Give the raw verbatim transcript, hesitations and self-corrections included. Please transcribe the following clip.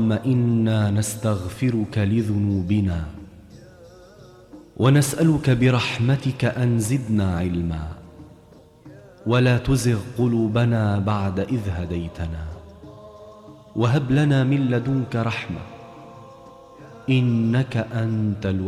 اللهم إنا نستغفرك لذنوبنا ونسألك برحمتك أن زدنا علما ولا تزغ قلوبنا بعد إذ هديتنا وهب لنا من لدنك رحمة إنك أنت الوهاب.